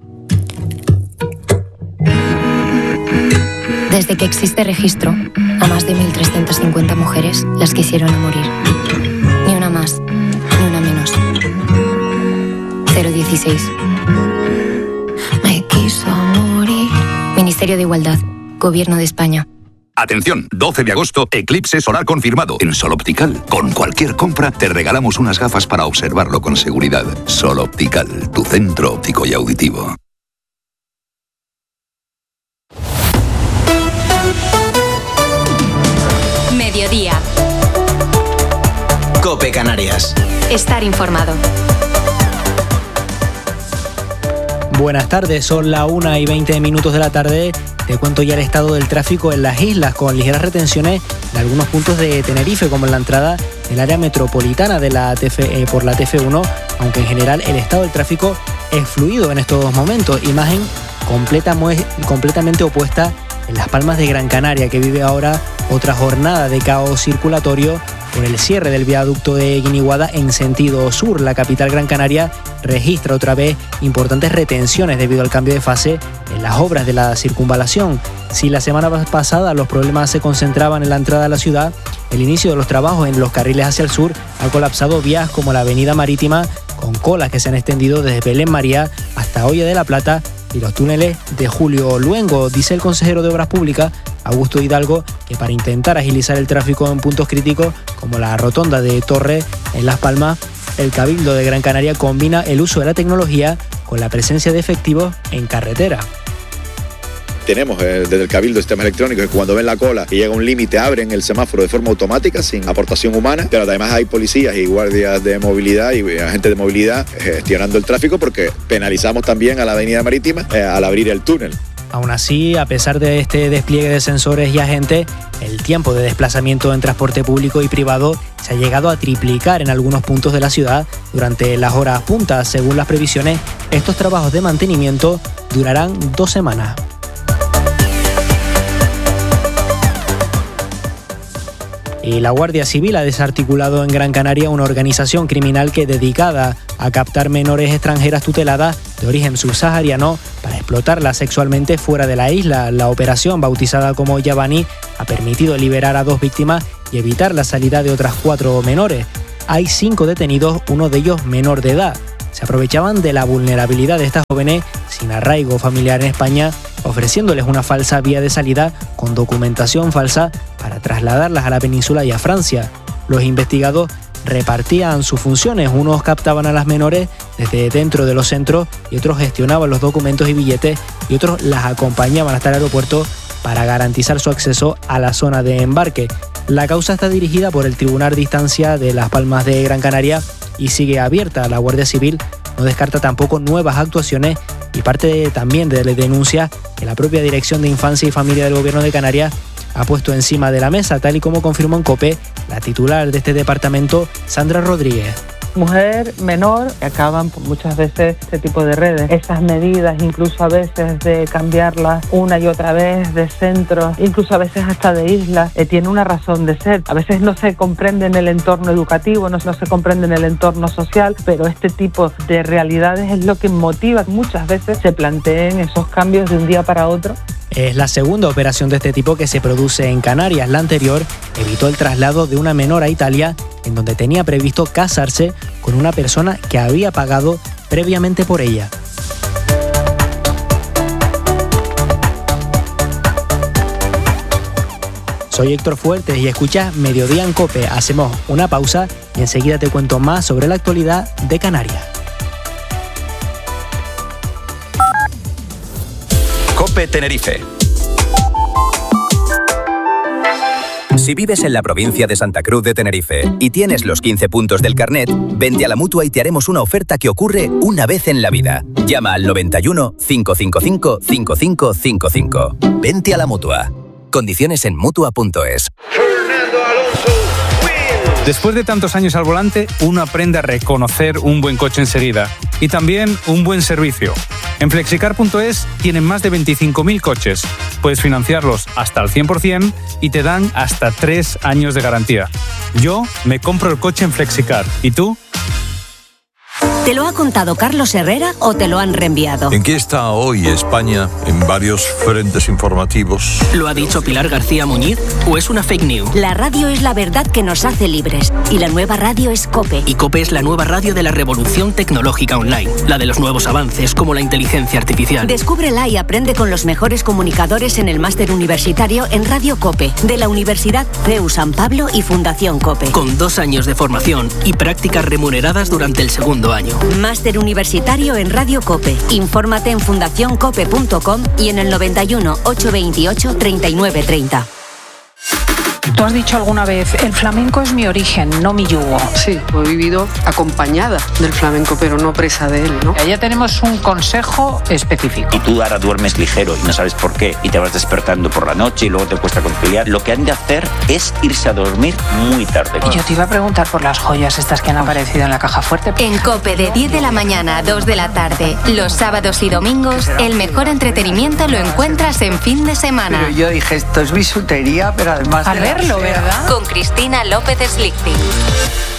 Desde que existe registro, a más de mil trescientas cincuenta mujeres las quisieron a morir. Ni una más, ni una menos. cero dieciséis. Me quiso morir. Ministerio de Igualdad, Gobierno de España. Atención, doce de agosto, eclipse solar confirmado. En Sol Optical, con cualquier compra, te regalamos unas gafas para observarlo con seguridad. Sol Optical, tu centro óptico y auditivo. Mediodía. COPE Canarias. Estar informado. Buenas tardes, son la una y veinte minutos de la tarde. Te cuento ya el estado del tráfico en las islas, con ligeras retenciones en algunos puntos de Tenerife, como en la entrada del área metropolitana de la T F, eh, por la T F uno, aunque en general el estado del tráfico es fluido en estos momentos. Imagen completa, completamente opuesta en Las Palmas de Gran Canaria, que vive ahora otra jornada de caos circulatorio por el cierre del viaducto de Guiniguada en sentido sur. La capital Gran Canaria registra otra vez importantes retenciones debido al cambio de fase en las obras de la circunvalación. Si la semana pasada los problemas se concentraban en la entrada a la ciudad, el inicio de los trabajos en los carriles hacia el sur ha colapsado vías como la avenida Marítima, con colas que se han extendido desde Belén María hasta Hoya de la Plata, y los túneles de Julio Luengo. Dice el consejero de Obras Públicas, Augusto Hidalgo, que para intentar agilizar el tráfico en puntos críticos como la rotonda de Torre en Las Palmas, el Cabildo de Gran Canaria combina el uso de la tecnología con la presencia de efectivos en carretera. Tenemos eh, desde el Cabildo sistemas electrónicos que cuando ven la cola y llega un límite abren el semáforo de forma automática sin aportación humana, pero además hay policías y guardias de movilidad y agentes de movilidad gestionando el tráfico, porque penalizamos también a la avenida Marítima eh, al abrir el túnel. Aún así, a pesar de este despliegue de sensores y agentes, el tiempo de desplazamiento en transporte público y privado se ha llegado a triplicar en algunos puntos de la ciudad durante las horas puntas. Según las previsiones, estos trabajos de mantenimiento durarán dos semanas. Y la Guardia Civil ha desarticulado en Gran Canaria una organización criminal que dedicada a captar menores extranjeras tuteladas de origen subsahariano para explotarlas sexualmente fuera de la isla. La operación, bautizada como Yavani, ha permitido liberar a dos víctimas y y evitar la salida de otras cuatro menores. Hay cinco detenidos, uno de ellos menor de edad. Se aprovechaban de la vulnerabilidad de estas jóvenes sin arraigo familiar en España, ofreciéndoles una falsa vía de salida con documentación falsa para trasladarlas a la península y a Francia. Los investigados repartían sus funciones, unos captaban a las menores desde dentro de los centros y otros gestionaban los documentos y billetes y otros las acompañaban hasta el aeropuerto para garantizar su acceso a la zona de embarque. La causa está dirigida por el Tribunal de Instancia de Las Palmas de Gran Canaria y sigue abierta. La Guardia Civil no descarta tampoco nuevas actuaciones y parte también de la denuncia que la propia Dirección de Infancia y Familia del Gobierno de Canarias ha puesto encima de la mesa, tal y como confirmó en COPE la titular de este departamento, Sandra Rodríguez. Mujer menor, que acaban muchas veces este tipo de redes. Esas medidas, incluso a veces de cambiarlas una y otra vez de centros, incluso a veces hasta de islas, eh, tiene una razón de ser. A veces no se comprende en el entorno educativo, no, no se comprende en el entorno social, pero este tipo de realidades es lo que motiva que muchas veces se planteen esos cambios de un día para otro. Es la segunda operación de este tipo que se produce en Canarias. La anterior evitó el traslado de una menor a Italia, en donde tenía previsto casarse con una persona que había pagado previamente por ella. Soy Héctor Fuertes y escuchas Mediodía en COPE. Hacemos una pausa y enseguida te cuento más sobre la actualidad de Canarias. COPE Tenerife. Si vives en la provincia de Santa Cruz de Tenerife y tienes los quince puntos del carnet, vente a la Mutua y te haremos una oferta que ocurre una vez en la vida. Llama al noventa y uno, cinco cinco cinco, cinco cinco cinco cinco. Vente a la Mutua. Condiciones en Mutua punto es. Después de tantos años al volante, uno aprende a reconocer un buen coche enseguida y también un buen servicio. En Flexicar punto es tienen más de veinticinco mil coches. Puedes financiarlos hasta al cien por ciento y te dan hasta tres años de garantía. Yo me compro el coche en Flexicar. ¿Y tú? ¿Te lo ha contado Carlos Herrera o te lo han reenviado? ¿En qué está hoy España en varios frentes informativos? ¿Lo ha dicho Pilar García Muñiz o es una fake news? La radio es la verdad que nos hace libres y la nueva radio es COPE. Y COPE es la nueva radio de la revolución tecnológica online, la de los nuevos avances como la inteligencia artificial. Descúbrela y aprende con los mejores comunicadores en el máster universitario en Radio COPE de la Universidad C E U San Pablo y Fundación COPE. Con dos años de formación y prácticas remuneradas durante el segundo año. Máster universitario en Radio COPE. Infórmate en fundación cope punto com y en el noventa y uno, ochocientos veintiocho, treinta y nueve treinta. Tú has dicho alguna vez, el flamenco es mi origen, no mi yugo. Sí, he vivido acompañada del flamenco, pero no presa de él, ¿no? Ya tenemos un consejo específico. Y tú ahora duermes ligero y no sabes por qué, y te vas despertando por la noche y luego te cuesta conciliar. Lo que han de hacer es irse a dormir muy tarde. Y yo te iba a preguntar por las joyas estas que han aparecido en la caja fuerte. En COPE de diez de la mañana a dos de la tarde, los sábados y domingos, el mejor entretenimiento lo encuentras en fin de semana. Pero yo dije, esto es bisutería, pero además... A verlo, ¿verdad? Con Cristina López Slichting.